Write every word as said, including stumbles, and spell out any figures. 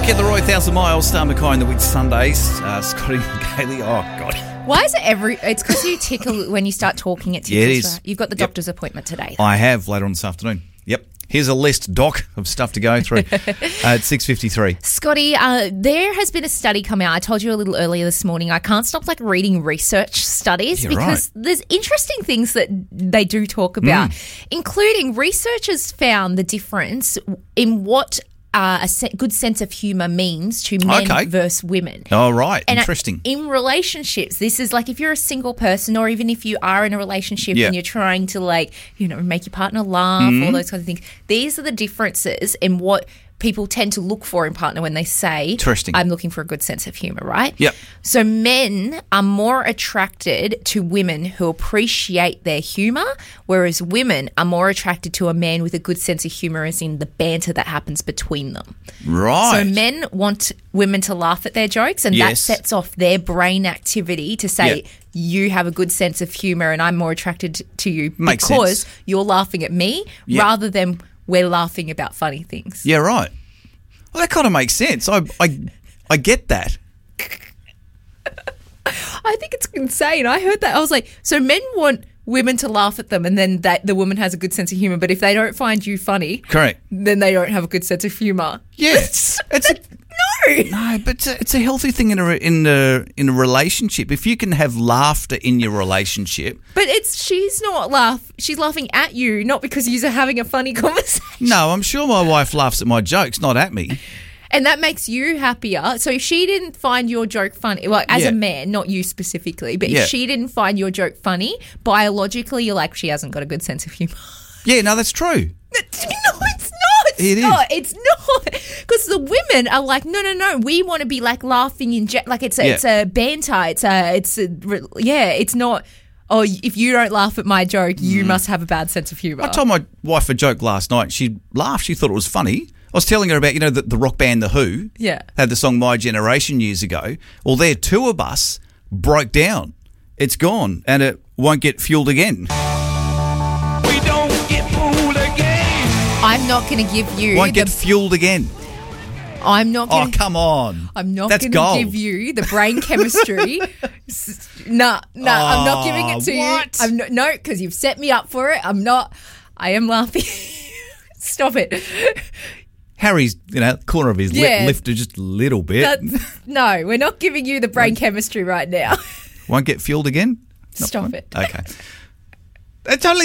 weekend, the Roy Thousand Miles, Star McKay and the Whit Sundays. Uh, Scotty and Kaylee, oh, God. Why is it every... It's because you tickle when you start talking. It tickles, Yeah, it is. right? You've got the Yep. doctor's appointment today. I have later on this afternoon. Yep. Here's a list, Doc, of stuff to go through uh, at six fifty-three. Scotty, uh, there has been a study come out. I told you a little earlier this morning. I can't stop like reading research studies You're because right. there's interesting things that they do talk about, Mm. including researchers found the difference in what uh, a se- good sense of humour means to men Okay. versus women. All right. And uh, Interesting. in relationships, this is like if you're a single person or even if you are in a relationship Yeah. and you're trying to like, you know, make your partner laugh, Mm-hmm. all those kinds of things. These are the differences in what people tend to look for in partner when they say, Interesting. I'm looking for a good sense of humour, right? Yep. So men are more attracted to women who appreciate their humour, whereas women are more attracted to a man with a good sense of humour as in the banter that happens between them. Right. So men want women to laugh at their jokes, and that Yes. sets off their brain activity to say, Yeah. you have a good sense of humour and I'm more attracted to you Makes because sense. you're laughing at me Yeah. rather than we're laughing about funny things. Yeah, right. Well, that kind of makes sense. I, I, I get that. I think it's insane. I heard that. I was like, so men want women to laugh at them and then that the woman has a good sense of humour, but if they don't find you funny, Correct. then they don't have a good sense of humour. Yes. It's a, No. no, but it's a, it's a healthy thing in a in a in a relationship. If you can have laughter in your relationship, But it's she's not laugh. She's laughing at you, not because you're having a funny conversation. no, I'm sure my wife laughs at my jokes, not at me. And that makes you happier. So if she didn't find your joke funny, well, as Yeah. a man, not you specifically, but Yeah. if she didn't find your joke funny, biologically, you're like, she hasn't got a good sense of humour. Yeah, no, that's true. No, it's not. It is. Scott. It's not. Because the women are like, no, no, no. We want to be like laughing in, je- like it's a, Yeah. it's a banter. It's a, it's a, yeah. It's not. Oh, if you don't laugh at my joke, you must have a bad sense of humour. I told my wife a joke last night. She laughed. She thought it was funny. I was telling her about, you know, the, the rock band The Who. Yeah. Had the song My Generation years ago. Well, their tour bus broke down. It's gone and it won't get fueled again. We don't get fooled again. I'm not going to give you. Won't the, get fueled again. I'm not. Oh, Gonna, come on. I'm not That's going to gold. give you the brain chemistry. S- nah, nah. I'm not giving it to what? you. I'm no, no, because you've set me up for it. I'm not. I am laughing. Stop it. Harry's, you know, corner of his Yeah. lip lifted just a little bit. That's, no, we're not giving you the brain chemistry right now. Won't get fueled again? Stop it. Okay. It's only